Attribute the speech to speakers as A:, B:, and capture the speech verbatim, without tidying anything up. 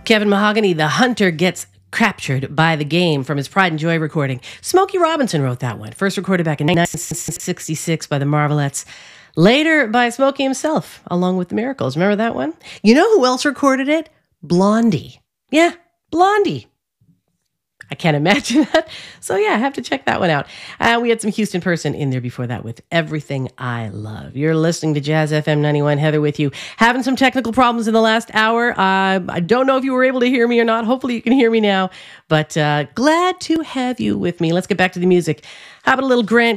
A: Kevin Mahogany, the hunter, gets captured by the game from his Pride and Joy recording. Smokey Robinson wrote that one, first recorded back in nineteen sixty-six by the Marvelettes. Later by Smokey himself, along with the Miracles. Remember that one? You know who else recorded it? Blondie. Yeah, Blondie. I can't imagine that. So yeah, I have to check that one out. Uh, we had some Houston Person in there before that with Everything I Love. You're listening to Jazz F M ninety-one. Heather with you. Having some technical problems in the last hour. Uh, I don't know if you were able to hear me or not. Hopefully you can hear me now. But uh, glad to have you with me. Let's get back to the music. How about a little Grant